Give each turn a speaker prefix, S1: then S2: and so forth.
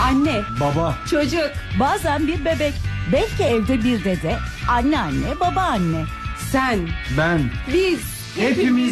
S1: Anne,
S2: Baba.
S1: çocuk.
S3: Bazen bir bebek. Belki evde bir dede, anneanne, babaanne.
S1: Sen,
S2: Ben.
S1: biz.
S2: Hepimiz